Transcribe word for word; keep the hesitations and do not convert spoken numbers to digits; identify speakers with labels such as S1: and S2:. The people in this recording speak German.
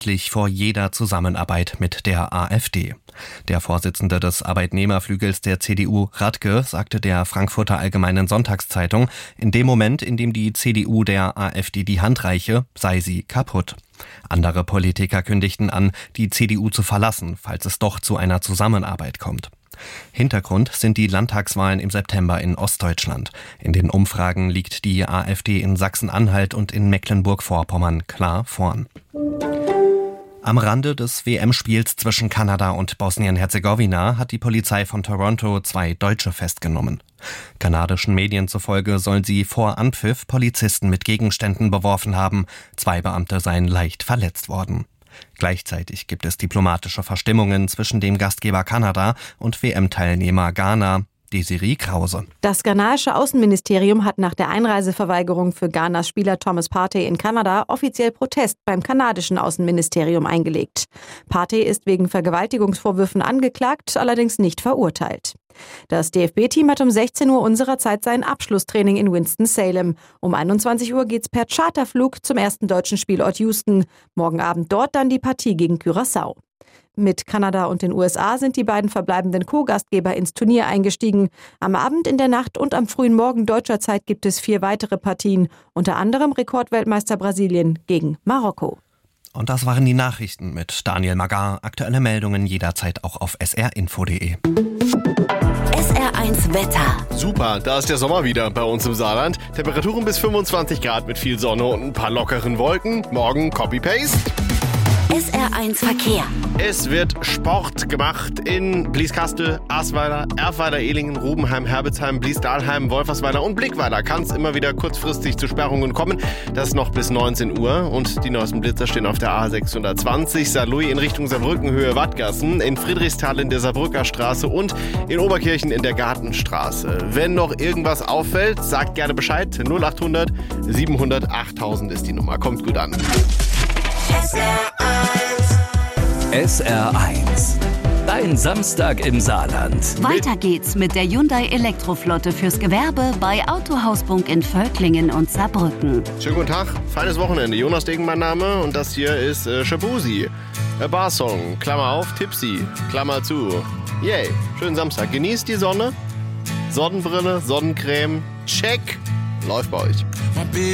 S1: striktlich vor jeder Zusammenarbeit mit der AfD. Der Vorsitzende des Arbeitnehmerflügels der C D U, Radke, sagte der Frankfurter Allgemeinen Sonntagszeitung, in dem Moment, in dem die C D U der AfD die Hand reiche, sei sie kaputt. Andere Politiker kündigten an, die C D U zu verlassen, falls es doch zu einer Zusammenarbeit kommt. Hintergrund sind die Landtagswahlen im September in Ostdeutschland. In den Umfragen liegt die AfD in Sachsen-Anhalt und in Mecklenburg-Vorpommern klar vorn. Am Rande des W M-Spiels zwischen Kanada und Bosnien-Herzegowina hat die Polizei von Toronto zwei Deutsche festgenommen. Kanadischen Medien zufolge sollen sie vor Anpfiff Polizisten mit Gegenständen beworfen haben. Zwei Beamte seien leicht verletzt worden. Gleichzeitig gibt es diplomatische Verstimmungen zwischen dem Gastgeber Kanada und W M-Teilnehmer Ghana. Desiree Krause.
S2: Das ghanaische Außenministerium hat nach der Einreiseverweigerung für Ghanas Spieler Thomas Partey in Kanada offiziell Protest beim kanadischen Außenministerium eingelegt. Partey ist wegen Vergewaltigungsvorwürfen angeklagt, allerdings nicht verurteilt. Das D F B-Team hat um sechzehn Uhr unserer Zeit sein Abschlusstraining in Winston-Salem. Um einundzwanzig Uhr geht's per Charterflug zum ersten deutschen Spielort Houston. Morgen Abend dort dann die Partie gegen Curaçao. Mit Kanada und den U S A sind die beiden verbleibenden Co-Gastgeber ins Turnier eingestiegen. Am Abend, in der Nacht und am frühen Morgen deutscher Zeit gibt es vier weitere Partien, unter anderem Rekordweltmeister Brasilien gegen Marokko.
S1: Und das waren die Nachrichten mit Daniel Magar. Aktuelle Meldungen jederzeit auch auf s r info punkt d e.
S3: S R eins Wetter.
S4: Super, da ist der Sommer wieder bei uns im Saarland. Temperaturen bis fünfundzwanzig Grad mit viel Sonne und ein paar lockeren Wolken. Morgen Copy-Paste.
S3: S R eins Verkehr.
S4: Es wird Sport gemacht in Blieskastel, Ahrweiler, Erfweiler, Ehlingen, Rubenheim, Herbesheim, Bliesdahlheim, Wolfersweiler und Blickweiler. Kann es immer wieder kurzfristig zu Sperrungen kommen. Das noch bis neunzehn Uhr. Und die neuesten Blitzer stehen auf der A sechshundertzwanzig, Saarlouis in Richtung Saarbrücken, Höhe Wattgassen, in Friedrichsthal in der Saarbrücker Straße und in Oberkirchen in der Gartenstraße. Wenn noch irgendwas auffällt, sagt gerne Bescheid. null achthundert siebenhundert achttausend ist die Nummer. Kommt gut an.
S3: S R eins.
S5: S R eins. Dein Samstag im Saarland.
S6: Weiter geht's mit der Hyundai Elektroflotte fürs Gewerbe bei Autohaus Bunk in Völklingen und Saarbrücken.
S4: Schönen guten Tag, feines Wochenende. Jonas Degen mein Name und das hier ist äh, Shabuzi. A Barsong, Klammer auf, Tipsy, Klammer zu. Yay, schönen Samstag. Genießt die Sonne. Sonnenbrille, Sonnencreme, check. Läuft bei euch.